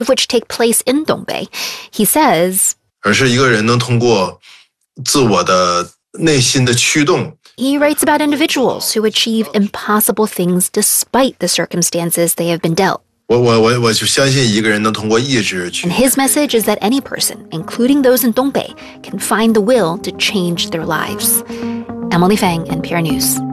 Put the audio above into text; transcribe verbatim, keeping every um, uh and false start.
which take place in Dongbei. He says, 而是一个人能通过自我的内心的驱动 He writes about individuals who achieve impossible things despite the circumstances they have been dealt. 我我我我就相信一个人能通过意志去 And his message is that any person, including those in Dongbei, can find the will to change their lives. Emily Fang, N P R News.